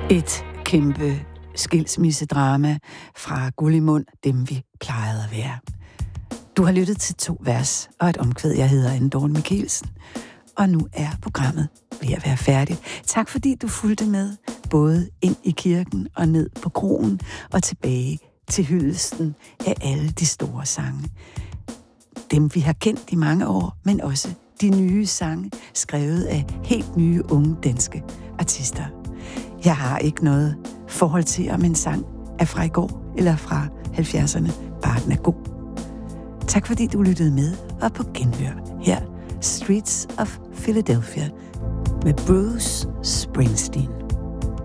Et kæmpe skilsmissedrama fra Gullimund, dem vi plejede at være. Du har lyttet til 2 vers og et omkvæd. Jeg hedder Anne Dorn Michelsen, og nu er programmet ved at være færdigt. Tak fordi du fulgte med, både ind i kirken og ned på kroen og tilbage til hyldesten af alle de store sange. Dem vi har kendt i mange år, men også de nye sange, skrevet af helt nye unge danske artister. Jeg har ikke noget forhold til, om en sang er fra i går eller fra 70'erne, bare den er god. Tak fordi du lyttede med, og på genhør her, Streets of Philadelphia med Bruce Springsteen.